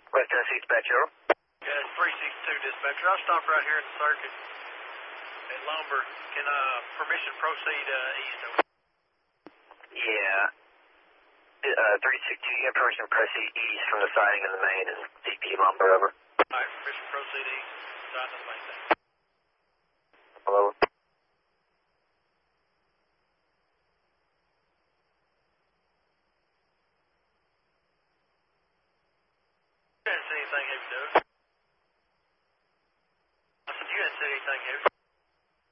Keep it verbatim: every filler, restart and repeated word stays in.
West Tennessee Dispatcher. Yeah, it's three six two Dispatcher. I'll stop right here in the circuit at Lumber. Can uh, permission proceed uh, east over? Yeah. Uh, three six two, you have permission to proceed east from the siding of the main and D P Lumber, over. Alright, permission proceed east, siding of the main thing. Hello. Didn't see anything heavy, dude.